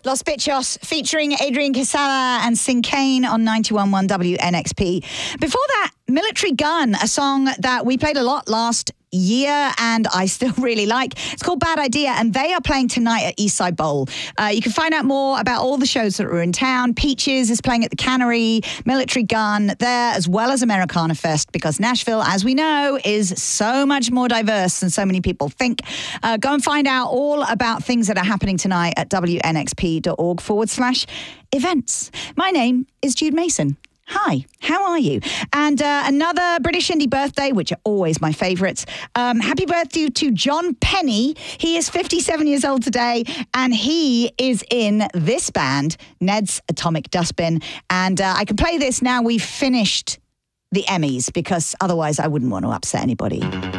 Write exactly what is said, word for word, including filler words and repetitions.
Los Bichos featuring Adrian Quesada and Sincane on ninety-one point one W N X P. Before that, Military Gun, a song that we played a lot last year and I still really like. It's called Bad Idea, and they are playing tonight at Eastside Bowl. Uh, you can find out more about all the shows that are in town. Peaches is playing at the Cannery, Military Gun there, as well as Americana Fest, because Nashville, as we know, is so much more diverse than so many people think. Uh, go and find out all about things that are happening tonight at wnxp.org forward slash events. My name is Jude Mason. Hi, how are you? And uh, another British indie birthday, which are always my favourites. Um, happy birthday to John Penny. He is fifty-seven years old today, and he is in this band, Ned's Atomic Dustbin. And uh, I can play this now we've finished the Emmys, because otherwise I wouldn't want to upset anybody.